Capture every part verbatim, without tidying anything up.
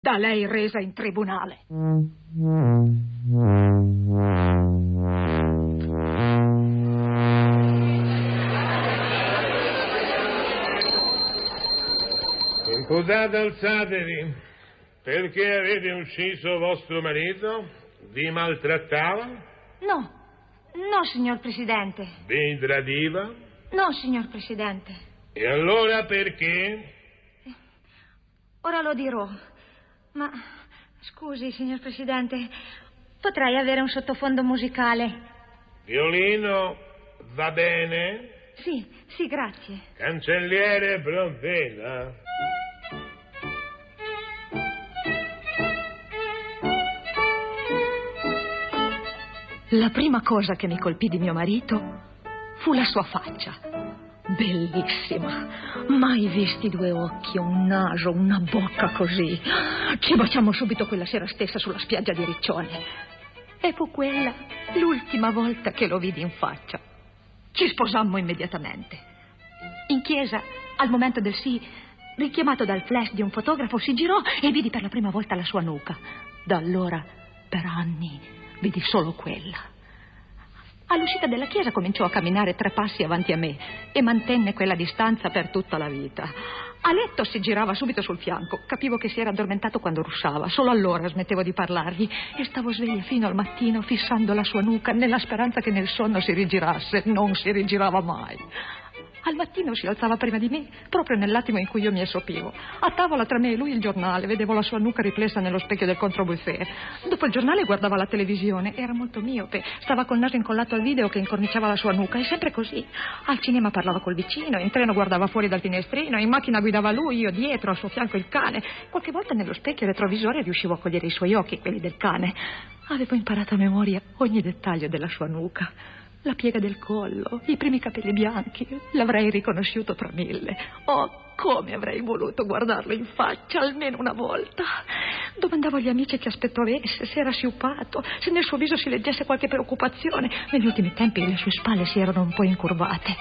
da lei resa in tribunale. Imputate, alzatevi. Perché avete ucciso vostro marito? Vi maltrattava? No, no, signor Presidente. Vi tradiva? No, signor Presidente. E allora perché? Ora lo dirò. Ma, scusi, signor Presidente, potrei avere un sottofondo musicale? Violino, va bene? Sì, sì, grazie. Cancelliere, pronfetta. La prima cosa che mi colpì di mio marito fu la sua faccia. Bellissima. Mai visti due occhi, un naso, una bocca così. Ci baciammo subito quella sera stessa sulla spiaggia di Riccione. E fu quella l'ultima volta che lo vidi in faccia. Ci sposammo immediatamente. In chiesa, al momento del sì, richiamato dal flash di un fotografo, si girò e vidi per la prima volta la sua nuca. Da allora, per anni, vidi solo quella. All'uscita della chiesa cominciò a camminare tre passi avanti a me e mantenne quella distanza per tutta la vita. A letto si girava subito sul fianco. Capivo che si era addormentato quando russava. Solo allora smettevo di parlargli e stavo sveglia fino al mattino fissando la sua nuca nella speranza che nel sonno si rigirasse. Non si rigirava mai. Al mattino si alzava prima di me, proprio nell'attimo in cui io mi assopivo. A tavola tra me e lui il giornale, vedevo la sua nuca riflessa nello specchio del controbuffet. Dopo il giornale guardava la televisione, era molto miope, stava col naso incollato al video che incorniciava la sua nuca, e sempre così. Al cinema parlava col vicino, in treno guardava fuori dal finestrino, in macchina guidava lui, io dietro, al suo fianco il cane. Qualche volta nello specchio retrovisore riuscivo a cogliere i suoi occhi, quelli del cane. Avevo imparato a memoria ogni dettaglio della sua nuca. La piega del collo, i primi capelli bianchi, l'avrei riconosciuto tra mille. Oh, come avrei voluto guardarlo in faccia almeno una volta. Domandavo agli amici che aspetto avesse, se era sciupato, se nel suo viso si leggesse qualche preoccupazione. Negli ultimi tempi le sue spalle si erano un po' incurvate.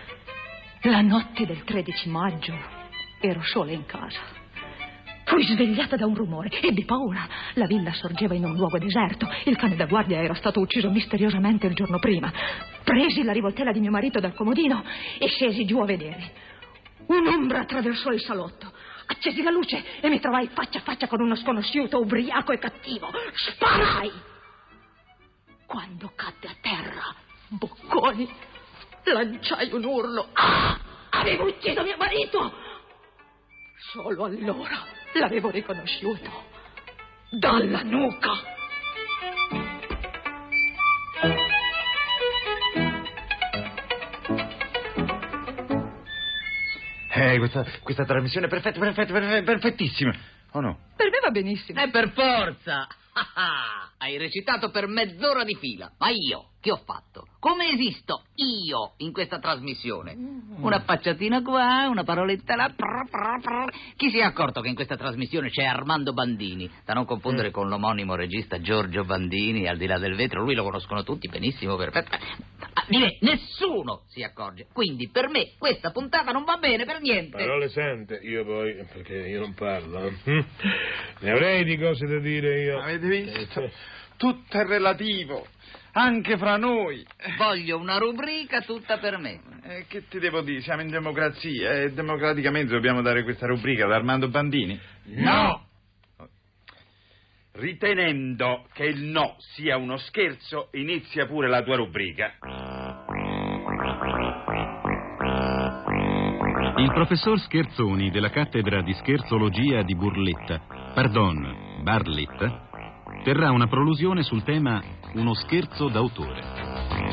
La notte del tredici maggio ero sola in casa. Fui svegliata da un rumore, ebbi paura. La villa sorgeva in un luogo deserto. Il cane da guardia era stato ucciso misteriosamente il giorno prima. Presi la rivoltella di mio marito dal comodino e scesi giù a vedere. Un'ombra attraversò il salotto. Accesi la luce e mi trovai faccia a faccia con uno sconosciuto ubriaco e cattivo. Sparai! Quando cadde a terra, bocconi, lanciai un urlo. Ah! Avevo ucciso mio marito! Solo allora l'avevo riconosciuto. Dalla nuca. Eh, questa, questa trasmissione è perfetta, perfetta, perfetta, perfettissima. Oh no? Per me va benissimo. E per forza. Hai recitato per mezz'ora di fila. Ma io che ho fatto? Come esisto io in questa trasmissione? Una facciatina qua, una paroletta là. Chi si è accorto che in questa trasmissione c'è Armando Bandini? Da non confondere con l'omonimo regista Giorgio Bandini, Al di là del vetro. Lui lo conoscono tutti benissimo, perfetto. Direi, nessuno si accorge. Quindi per me questa puntata non va bene per niente. Parole sente, io poi, perché io non parlo. Ne avrei di cose da dire io. Avete visto? Tutto è relativo, anche fra noi. Voglio una rubrica tutta per me. Eh, che ti devo dire? Siamo in democrazia e democraticamente dobbiamo dare questa rubrica ad Armando Bandini? No! Ritenendo che il no sia uno scherzo, inizia pure la tua rubrica. Il professor Scherzoni della cattedra di scherzologia di Burletta, pardon, Barletta, terrà una prolusione sul tema Uno scherzo d'autore.